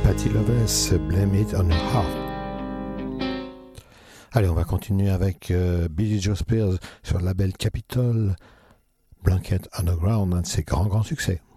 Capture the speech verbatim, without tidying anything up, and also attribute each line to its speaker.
Speaker 1: Patty Loveless, Blame It on Your Heart. Allez, on va continuer avec euh, Billy Joe Spears sur le label Capitol, Blanket Underground, un de ses grands grands succès.